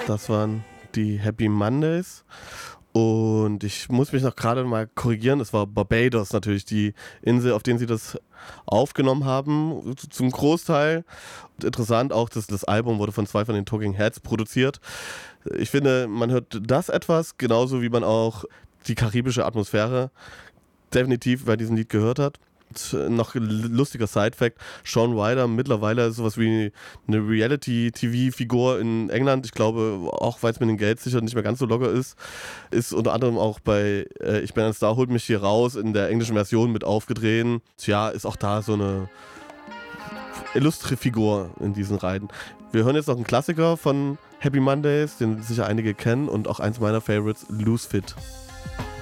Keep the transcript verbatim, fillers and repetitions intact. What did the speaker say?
Das waren die Happy Mondays. Und ich muss mich noch gerade mal korrigieren, es war Barbados natürlich, die Insel, auf der sie das aufgenommen haben, zum Großteil. Und interessant auch, dass das Album wurde von zwei von den Talking Heads produziert. Ich finde, man hört das etwas, genauso wie man auch die karibische Atmosphäre definitiv bei diesem Lied gehört hat. Und noch ein lustiger Side-Fact, Sean Ryder mittlerweile sowas wie eine Reality-T V-Figur in England, ich glaube auch, weil es mit dem Geld sicher nicht mehr ganz so locker ist, ist unter anderem auch bei äh, Ich bin ein Star, holt mich hier raus in der englischen Version mit aufgedreht. Tja, ist auch da so eine illustre Figur in diesen Reihen. Wir hören jetzt noch einen Klassiker von Happy Mondays, den sicher einige kennen und auch eins meiner Favorites, Loose Fit.